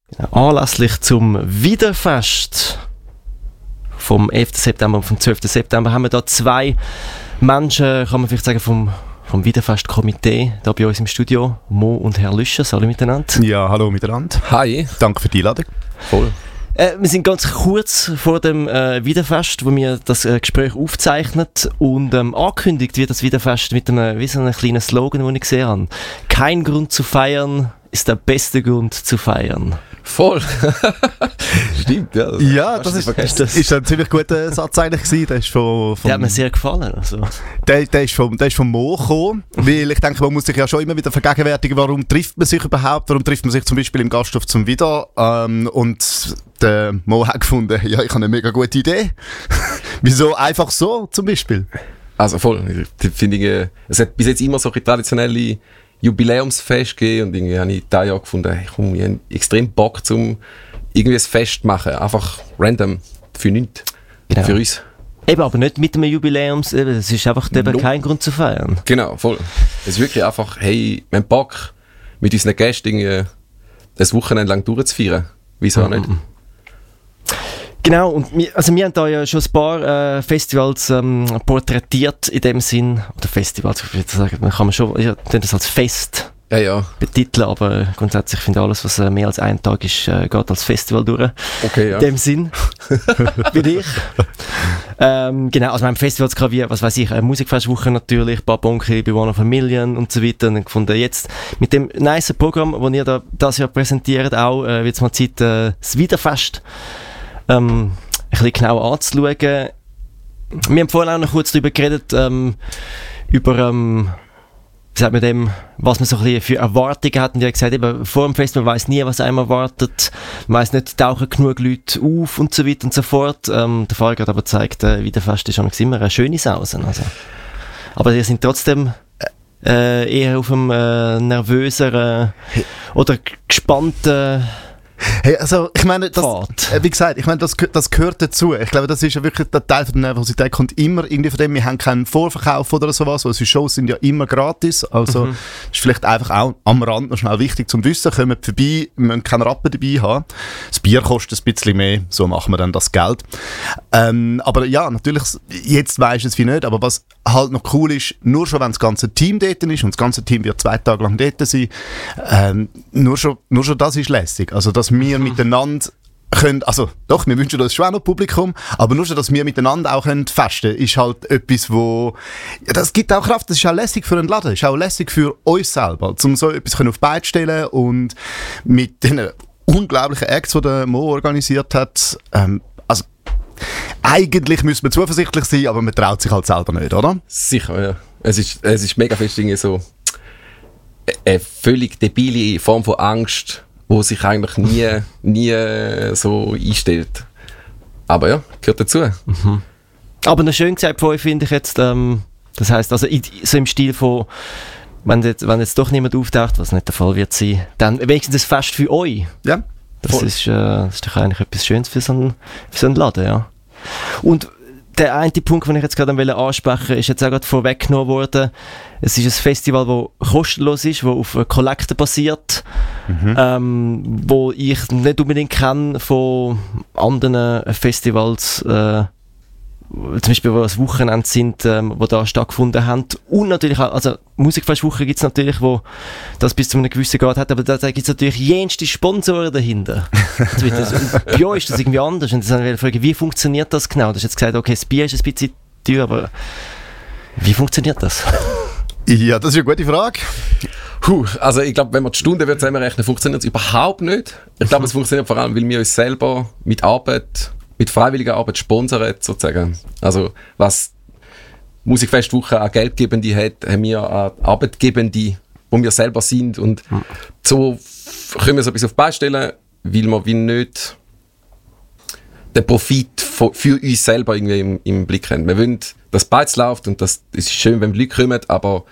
Anlässlich zum Wiederfest vom 11. September und vom 12. September haben wir da zwei Menschen, kann man vielleicht sagen, vom Wiederfest-Komitee hier bei uns im Studio. Mo und Herr Lüscher, hallo miteinander. Ja, hallo miteinander. Hi. Danke für die Einladung. Voll. Wir sind ganz kurz vor dem Wiederfest, wo wir das Gespräch aufzeichnen, und angekündigt wird das Wiederfest mit einem wie so einem kleinen Slogan, den ich gesehen habe. Kein Grund zu feiern ist der beste Grund zu feiern. Voll. Stimmt, ja. Ja, das ist ein ziemlich guter Satz eigentlich gewesen. Der hat mir sehr gefallen. Also. Der ist vom Mo gekommen, weil ich denke, man muss sich ja schon immer wieder vergegenwärtigen, warum trifft man sich überhaupt, warum trifft man sich zum Beispiel im Gasthof zum Wieder, und der Mo hat gefunden, ja, ich habe eine mega gute Idee. Wieso einfach so zum Beispiel? Also voll, finde ich, es hat bis jetzt immer so traditionelle Jubiläumsfest gegeben, und irgendwie habe ich da Jahr gefunden, hey, komm, ich habe extrem Bock, um irgendwie ein Fest zu machen. Einfach random, für nichts, genau. Für uns. Eben, aber nicht mit einem Jubiläums, es ist einfach kein Grund zu feiern. Genau, voll. Es ist wirklich einfach, hey, wir haben Bock, mit unseren Gästen irgendwie das Wochenende lang durchzufeiern. Wieso auch nicht? Genau, und wir haben da ja schon ein paar Festivals porträtiert in dem Sinn. Oder Festivals, ich würde sagen, man kann schon das als Fest betiteln, aber grundsätzlich finde ich alles, was mehr als ein Tag ist, geht als Festival durch. Okay, ja. In dem Sinn, bin ich. Genau, also wir haben Festivals gehabt wie, was weiß ich, Musikfestwoche natürlich, Babonki, Be One of a Million und so weiter. Und gefunden, jetzt mit dem nice Programm, das ihr da das Jahr präsentiert, auch wird es mal Zeit, das Wiederfest ein bisschen genauer anzuschauen. Wir haben vorhin auch noch kurz darüber geredet, über wie sagt man dem, was man so ein bisschen für Erwartungen hat. Und ich habe gesagt, eben, vor dem Fest, man weiss nie, was einem erwartet. Man weiss nicht, tauchen genug Leute auf und so weiter und so fort. Der Fall hat aber gezeigt, Wiederfest ist schon immer eine schöne Sause. Also. Aber wir sind trotzdem eher auf einem nervöseren oder gespannten Hey, also, ich meine, wie gesagt, das gehört dazu. Ich glaube, das ist ja wirklich der Teil von der Nervosität, kommt immer irgendwie von dem, wir haben keinen Vorverkauf oder sowas, weil unsere Shows sind ja immer gratis, also ist vielleicht einfach auch am Rand noch schnell wichtig zum Wissen, kommen vorbei, wir müssen keinen Rappen dabei haben. Das Bier kostet ein bisschen mehr, so machen wir dann das Geld. Aber ja, natürlich, jetzt weisst du es wie nicht, aber was halt noch cool ist, nur schon wenn das ganze Team dort ist, und das ganze Team wird 2 Tage lang dort sein, nur schon das ist lässig. Also, dass wir miteinander können, also doch, wir wünschen uns schon auch noch Publikum, aber nur schon, dass wir miteinander auch können festen, ist halt etwas, wo, ja, das gibt auch Kraft, das ist auch lässig für einen Laden, das ist auch lässig für uns selber, um so etwas auf die Beine zu stellen, und mit den unglaublichen Acts, die der Mo organisiert hat, also eigentlich müsste man zuversichtlich sein, aber man traut sich halt selber nicht, oder? Sicher, ja. Es ist mega fest irgendwie so eine völlig debile Form von Angst, wo sich eigentlich nie so einstellt. Aber ja, gehört dazu. Mhm. Aber noch schön gesagt von euch finde ich jetzt, das heisst, also so im Stil von, wenn jetzt doch niemand auftaucht, was nicht der Fall wird sein, dann wenigstens das Fest für euch. Ja. Das ist doch eigentlich etwas Schönes für so einen Laden, ja. Und der eine Punkt, den ich jetzt gerade ansprechen wollte, ist jetzt auch gerade vorweggenommen worden. Es ist ein Festival, das kostenlos ist, das auf Kollekten basiert, wo ich nicht unbedingt kenne von anderen Festivals, zum Beispiel, wo es Wochenende sind, wo da stattgefunden haben. Und natürlich auch, also Musikfestwoche gibt es natürlich, wo das bis zu einem gewissen Grad hat, aber da gibt es natürlich jenste Sponsoren dahinter. Und bei euch ist das irgendwie anders. Und dann frage ich, wie funktioniert das genau? Du hast jetzt gesagt, okay, das Bier ist ein bisschen teuer, aber wie funktioniert das? Ja, das ist eine gute Frage. Also ich glaube, wenn man die Stunden zusammenrechnen, funktioniert es überhaupt nicht. Ich glaube, es funktioniert vor allem, weil wir uns selber mit freiwilliger Arbeit sponsern, sozusagen. Also, was Musikfestwoche an Geldgebende hat, haben wir an Arbeitgebende, wo wir selber sind. Und so können wir so etwas auf die Beine stellen, weil wir wie nicht den Profit für uns selber irgendwie im Blick haben. Wir wollen, dass beides läuft, und das ist schön, wenn Leute kommen, aber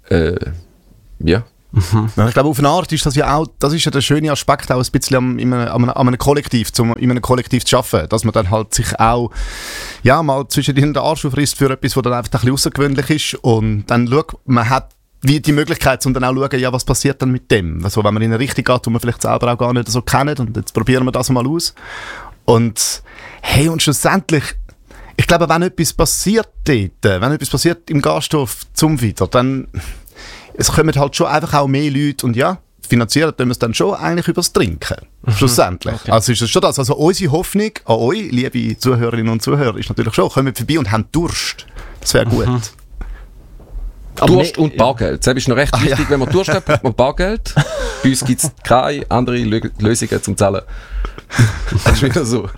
ja. Ja, ich glaube, auf eine Art ist das ja auch, das ist ja der schöne Aspekt auch ein bisschen an einem Kollektiv, in einem Kollektiv zu arbeiten, dass man dann halt sich auch mal zwischen den Arsch aufrisst für etwas, was dann einfach ein bisschen außergewöhnlich ist, und dann schaut, man hat wie die Möglichkeit, um dann auch zu schauen, ja, was passiert dann mit dem? Also, wenn man in eine Richtung geht, die man vielleicht selber auch gar nicht so kennt, und jetzt probieren wir das mal aus. Und hey, und schlussendlich, ich glaube, wenn etwas passiert dort, wenn etwas passiert im Gasthof zum Wieder, dann es kommen halt schon einfach auch mehr Leute und ja, finanzieren tun wir es dann schon eigentlich übers Trinken. Schlussendlich. Okay. Also ist es schon das. Also unsere Hoffnung an euch, liebe Zuhörerinnen und Zuhörer, ist natürlich schon, kommt vorbei und habt Durst. Das wäre gut. Durst und Bargeld. Das ist noch recht wichtig. Wenn man Durst hat, braucht man Bargeld. Bei uns gibt es keine anderen Lösungen zum Zahlen. Das ist wieder so.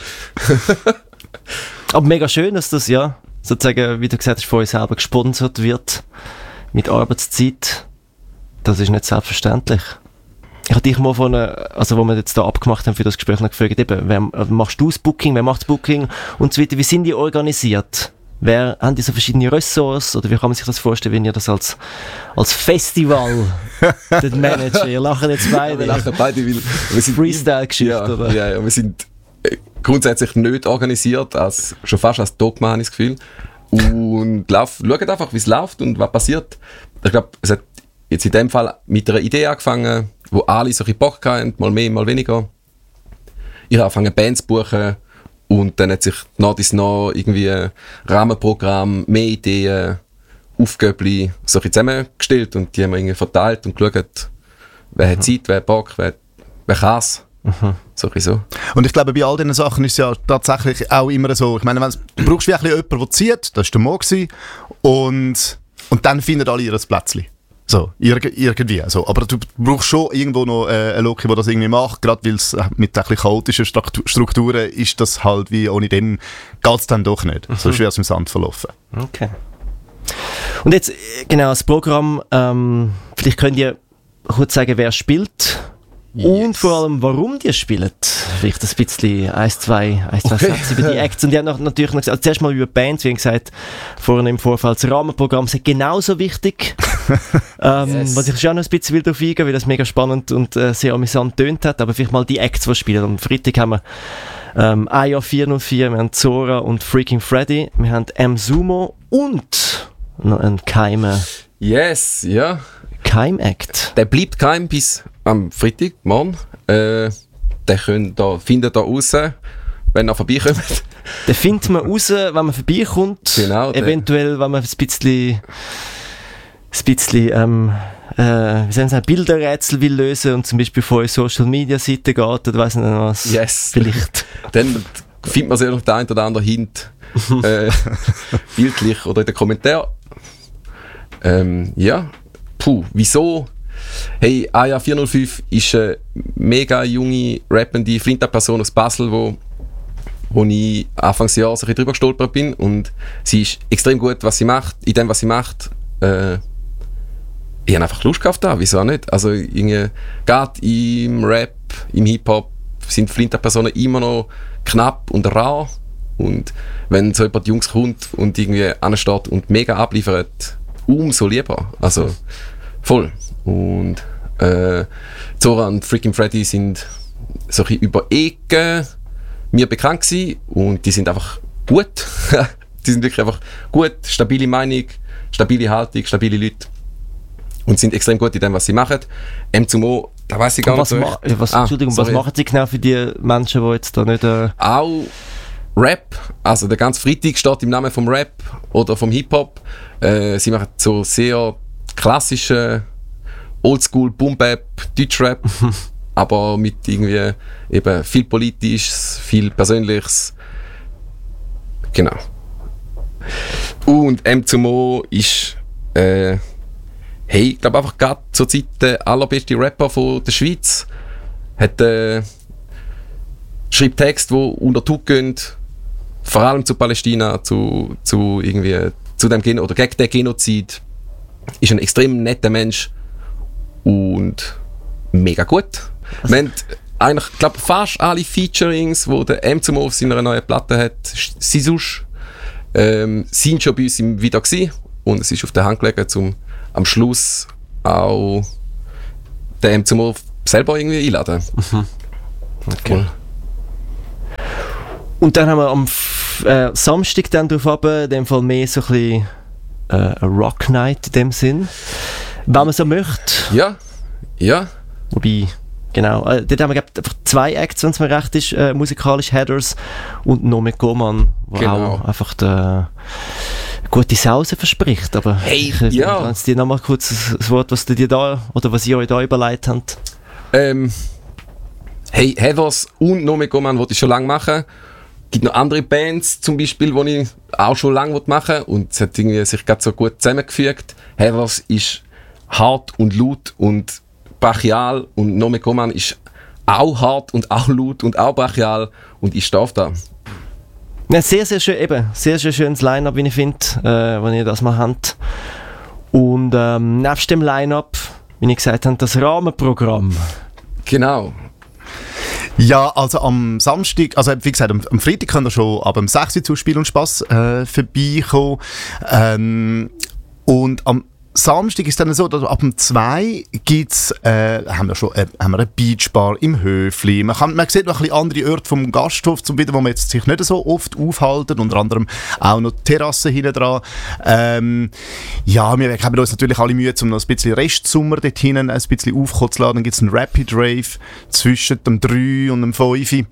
Aber mega schön, dass das, ja, sozusagen, wie du gesagt hast, von euch selber gesponsert wird. Mit Arbeitszeit. Das ist nicht selbstverständlich. Ich habe dich mal also wo wir jetzt da abgemacht haben für das Gespräch, noch gefragt, eben, wer machst du das Booking, wer macht das Booking und so weiter. Wie sind die organisiert? Haben die so verschiedene Ressorts oder wie kann man sich das vorstellen, wenn ihr das als Festival den Manager, ihr lacht jetzt beide. Wir lachen beide, weil wir sind Freestyle-Geschichte, oder? Ja, wir sind grundsätzlich nicht organisiert, schon fast als Dogma, habe ich das Gefühl. Und schauen einfach, wie es läuft und was passiert. Ich glaube, es hat jetzt in dem Fall mit einer Idee angefangen, wo alle solche Bock hatten, mal mehr, mal weniger. Ich habe angefangen, Bands zu buchen und dann hat sich nach irgendwie ein Rahmenprogramm, mehr Ideen, Aufgaben solche zusammengestellt und die haben wir irgendwie verteilt und geschaut, wer hat Zeit, wer hat Bock, wer kann es. So. Und ich glaube, bei all diesen Sachen ist es ja tatsächlich auch immer so, ich meine, du brauchst wirklich jemanden, der zieht, das war der Mo und dann finden alle ihr Plätzchen. So, irgendwie. So. Aber du brauchst schon irgendwo noch einen Loki, der das irgendwie macht, gerade weil es mit ein bisschen chaotischen Strukturen ist das halt wie ohne dem geht es dann doch nicht. So schwer es im Sand verlaufen. Okay. Und jetzt, genau, das Programm, vielleicht könnt ihr kurz sagen, wer spielt. Yes. Und vor allem, warum die spielen. Vielleicht ein bisschen ein, zwei Sätze über die Acts. Und die haben natürlich noch gesagt, also zuerst mal über Bands, wie gesagt, vorhin im Vorfeld, das Rahmenprogramm ist genauso wichtig. Yes. Was ich schon noch ein bisschen darauf eingehen, weil das mega spannend und sehr amüsant tönt hat. Aber vielleicht mal die Acts, die spielen. Am Freitag haben wir Aya 404, wir haben Zora und Freaking Freddy, wir haben M-Sumo und noch einen Keime. Yes, ja. Keim-Act. Der bleibt geheim bis am Freitag, morgen. Den findet ihr raus, wenn ihr vorbeikommt. Den findet man raus, wenn man vorbeikommt. Genau. Eventuell, wenn man ein bisschen wie sagen Sie, Bilderrätsel will lösen und zum Beispiel von eurer Social-Media-Seite geht oder weiss nicht was. Yes. Vielleicht. Dann findet man sich noch den einen oder anderen Hint. Bildlich oder in den Kommentaren. Ja. Wieso? Hey, Aya 405 ist eine mega junge, rappende Flinta-Person aus Basel, wo ich Anfangsjahr so ein bisschen drüber gestolpert bin. Und sie ist extrem gut, was sie macht. In dem, was sie macht, ich habe einfach Lust gehabt da, wieso auch nicht? Also, gerade im Rap, im Hip-Hop sind Flinta-Personen immer noch knapp und rar. Und wenn so jemand Jungs kommt und irgendwie ansteht und mega abliefert, umso lieber. Also, voll. Und Zora und Freaking Freddy sind so ein bisschen über Ecken mir bekannt gewesen und die sind einfach gut. Die sind wirklich einfach gut, stabile Meinung, stabile Haltung, stabile Leute und sind extrem gut in dem, was sie machen. M2Mo, da weiss ich gar nicht so. Entschuldigung, was machen sie genau für die Menschen, die jetzt da nicht... Auch Rap, also der ganze Freitag steht im Namen vom Rap oder vom Hip-Hop. Sie machen so sehr klassische Oldschool Boom-Bap, Deutschrap, aber mit irgendwie eben viel Politisches, viel Persönliches. Genau. Und M2Mo ist ich glaube einfach gerade zur Zeit der allerbeste Rapper von der Schweiz. Schreibt Texte, die unter die Haut gehen, vor allem zu Palästina, zu dem oder gegen den Genozid. Ist ein extrem netter Mensch und mega gut. Wir haben eigentlich, glaube fast alle Featurings, die der M2Mo auf seiner neuen Platte hat, sind schon bei uns im Video gewesen. Und es ist auf der Hand gelegen, um am Schluss auch den M2Mo selber irgendwie einladen. Okay. Cool. Und dann haben wir am Samstag dann drauf in dem Fall mehr so ein bisschen Rock Night in dem Sinn. Wenn man so möchte. Ja. Wobei, genau, dort haben wir einfach 2 Acts, wenn es mir recht ist, musikalisch Headers und Nome Goman, der auch einfach der gute Sause verspricht. Aber ich dir noch mal kurz das Wort, was du dir da, oder was ihr euch da überlegt habt. Heathers und Nome Goman wollte ich schon lange machen. Es gibt noch andere Bands zum Beispiel, die ich auch schon lange machen will. Und es hat irgendwie sich gerade so gut zusammengefügt. Heathers ist hart und laut und brachial und Nome Goman ist auch hart und auch laut und auch brachial und ich stehe da. Ja, sehr, sehr schön, eben. Sehr, sehr schönes Line-Up, wie ich finde, wenn ihr das mal habt. Und nebst dem Line-Up, wie ich gesagt habe, das Rahmenprogramm. Genau. Ja, also am Samstag, also wie gesagt, am Freitag könnt ihr schon ab dem 6 Uhr zu Spiel und Spass vorbeikommen. Und am Samstag ist dann so, dass ab dem 2 gibt's, haben wir eine Beachbar im Höfli. Man sieht noch ein bisschen andere Orte vom Gasthof, wo man jetzt sich nicht so oft aufhalten, unter anderem auch noch die Terrasse hinten dran. Wir haben uns natürlich alle Mühe, um noch ein bisschen Restsummer dort hinten ein bisschen aufkommen zu lassen. Dann gibt es einen Rapid Rave zwischen dem 3 und dem 5.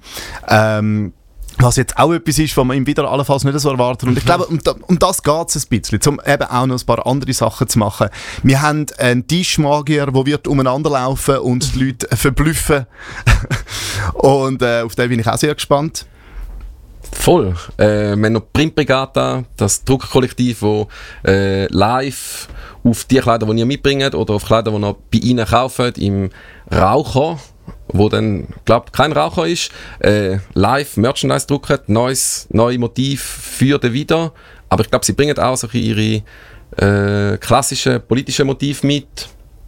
Was jetzt auch etwas ist, was man ihm wieder allenfalls nicht so erwartet. Und ich glaube, um das geht es ein bisschen, um eben auch noch ein paar andere Sachen zu machen. Wir haben einen Tischmagier, der wird umeinander laufen und die Leute verblüffen. Und auf den bin ich auch sehr gespannt. Voll. Wir haben noch Printbrigada, das Druckkollektiv, das live auf die Kleider, die ihr mitbringt, oder auf Kleider, die ihr bei ihnen kauft, im Raucher, wo dann, glaube kein Raucher ist, live Merchandise drucken, neue Motiv für den Wieder. Aber ich glaube, sie bringen auch so ihre klassischen politischen Motive mit.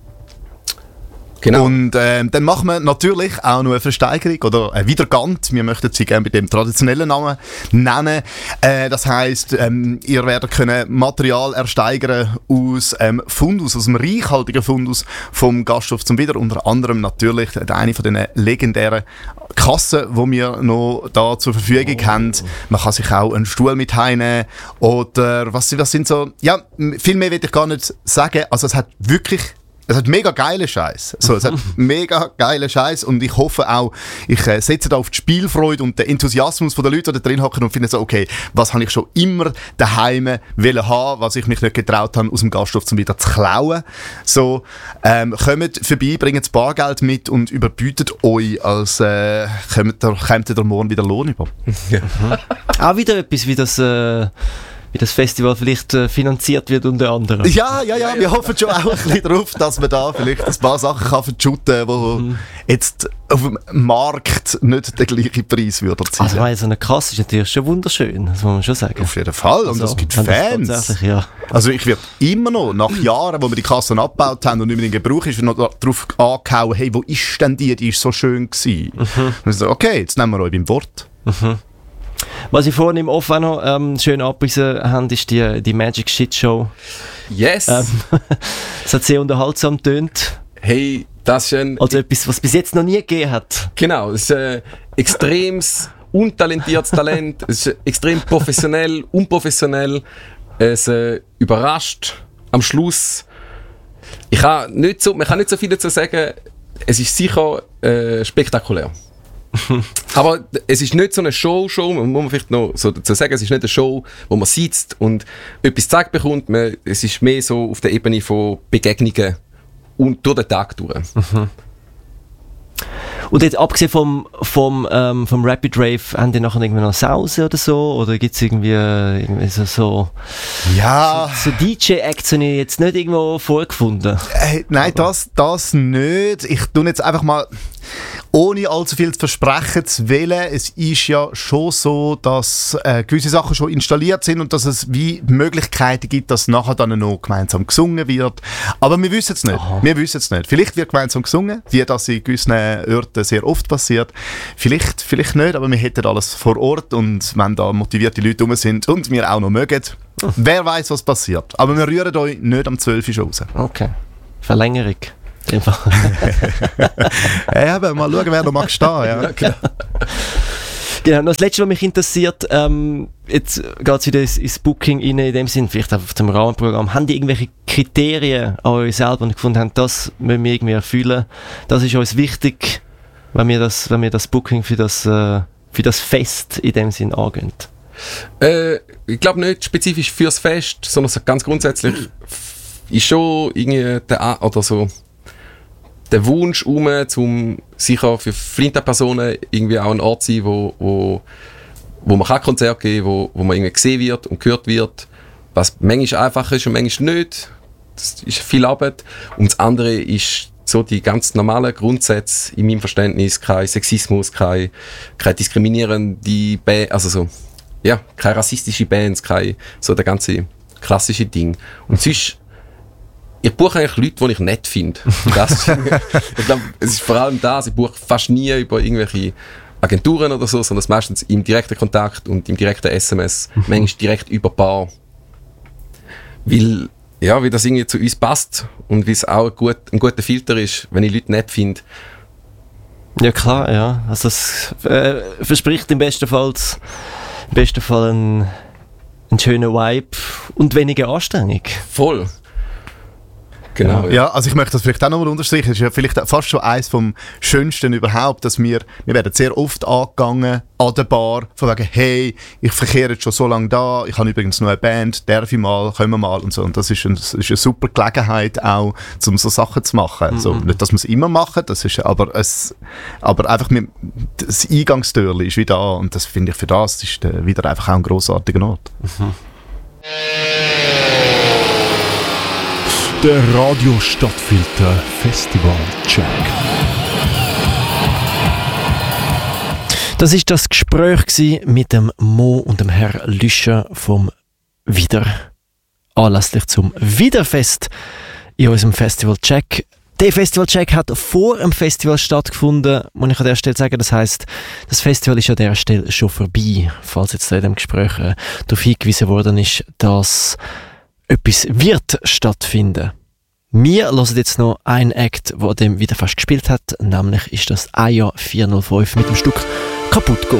Genau. Und dann machen wir natürlich auch noch eine Versteigerung oder eine Wiedergant. Wir möchten sie gerne mit dem traditionellen Namen nennen. Das heisst, ihr werdet können Material ersteigern aus Fundus, aus dem reichhaltigen Fundus vom Gasthof zum Wieder. Unter anderem natürlich eine von den legendären Kassen, die wir noch da zur Verfügung haben. Man kann sich auch einen Stuhl mit heimnehmen oder was sind so... Ja, viel mehr will ich gar nicht sagen. Also es hat mega geile Scheiß. So, es hat mega geile Scheiß und ich hoffe auch, ich setze da auf die Spielfreude und den Enthusiasmus der Leute, die da drin hocken und finde so, okay, was habe ich schon immer daheim wollen haben, was ich mich nicht getraut habe, aus dem Gasthof zum wieder zu klauen. So, kommt vorbei, bringt das Bargeld mit und überbietet euch, als kommt ihr morgen wieder Lohn über. Ja. Auch wieder etwas wie das Festival vielleicht finanziert wird unter anderem. Ja, wir hoffen schon auch ein bisschen darauf, dass man da vielleicht ein paar Sachen kann verschütten kann, die jetzt auf dem Markt nicht den gleichen Preis würden ziehen. Also so eine Kasse ist natürlich schon wunderschön, das muss man schon sagen. Auf jeden Fall, und es gibt Fans. Ja. Also ich werde immer noch, nach Jahren, wo wir die Kassen abgebaut haben und nicht mehr in Gebrauch ist, noch darauf angehauen, hey, wo ist denn die ist so schön gewesen. Und so, okay, jetzt nehmen wir euch beim Wort. Was ich vorhin im Off auch noch schön abgewiesen haben, ist die Magic Shit Show. Yes! Es hat sehr unterhaltsam getönt. Hey, das ist also etwas, was es bis jetzt noch nie gegeben hat. Genau, es ist ein extremes, untalentiertes Talent. Es ist extrem professionell, unprofessionell. Es überrascht am Schluss. Man kann nicht so viel dazu sagen. Es ist sicher spektakulär. Aber es ist nicht so eine Show, muss man vielleicht noch so dazu sagen, es ist nicht eine Show, wo man sitzt und etwas gezeigt bekommt. Es ist mehr so auf der Ebene von Begegnungen und durch den Tag durch. Und jetzt abgesehen vom Rapid Rave, haben die nachher irgendwie noch Sause oder so? Oder gibt es irgendwie so DJ-Acts, die ich jetzt nicht irgendwo vorgefunden? Nein, das nicht. Ich tue jetzt einfach mal, ohne allzu viel zu versprechen zu wollen, es ist ja schon so, dass gewisse Sachen schon installiert sind und dass es wie Möglichkeiten gibt, dass nachher dann noch gemeinsam gesungen wird. Aber wir wissen es nicht. Vielleicht wird gemeinsam gesungen, wie das in gewissen Orten sehr oft passiert. Vielleicht nicht, aber wir hätten alles vor Ort und wenn da motivierte Leute rum sind und wir auch noch mögen, wer weiß, was passiert. Aber wir rühren euch nicht am 12 Uhr raus. Okay. Verlängerung. Ja, mal schauen, wer noch mag stehen. Ja. Genau, das Letzte, was mich interessiert, jetzt geht es wieder ins Booking rein, in dem Sinn, vielleicht einfach zum Rahmenprogramm. Haben die irgendwelche Kriterien an euch selber und gefunden haben, das müssen wir irgendwie erfüllen, das ist uns wichtig, wenn wir das Booking für das Fest in dem Sinn angehen? Ich glaube nicht spezifisch fürs Fest, sondern so ganz grundsätzlich ist schon irgendwie der Wunsch um sicher für Flinta-Personen irgendwie auch ein Ort sein, wo man kann Konzert geben, wo man irgendwie gesehen wird und gehört wird, was manchmal einfacher ist und manchmal nicht. Das ist viel Arbeit. Und das andere ist so die ganz normalen Grundsätze in meinem Verständnis, kein Sexismus, keine diskriminierende keine rassistische Bands, kein so der ganze klassische Ding. Und sonst, ich buche eigentlich Leute, die ich nett finde. Ich glaube, es ist vor allem das, ich buche fast nie über irgendwelche Agenturen oder so, sondern meistens im direkten Kontakt und im direkten SMS, manchmal direkt über Bar. Weil das irgendwie zu uns passt und wie es auch ein guter Filter ist, wenn ich Leute nett finde. Ja klar, ja. Also es verspricht im besten Fall einen schönen Vibe und weniger Anstrengung. Voll. Genau. Ja, also ich möchte das vielleicht auch noch mal unterstreichen. Das ist ja vielleicht fast schon eines vom Schönsten überhaupt, dass wir werden sehr oft angegangen an der Bar, von wegen, hey, ich verkehre jetzt schon so lange da, ich habe übrigens noch eine Band, darf ich mal, können wir mal und so. Und das ist eine super Gelegenheit auch, um so Sachen zu machen. Also, nicht, dass wir es immer machen, das ist, aber einfach das Eingangstürchen ist wieder da und das finde ich, für das ist wieder einfach auch ein grossartiger Ort. Der Radio Stadtfilter Festival Check. Das ist das Gespräch mit dem Mo und dem Herr Lüscher vom Wieder. Anlässlich zum Wiederfest in unserem Festival Check. Der Festival Check hat vor dem Festival stattgefunden, muss ich an der Stelle sagen. Das heisst, das Festival ist an der Stelle schon vorbei, falls jetzt in dem Gespräch darauf hingewiesen worden ist, dass etwas wird stattfinden. Wir hören jetzt noch einen Act, der dem wieder fast gespielt hat, nämlich ist das Aya 405 mit dem Stück «Kaputt gehen».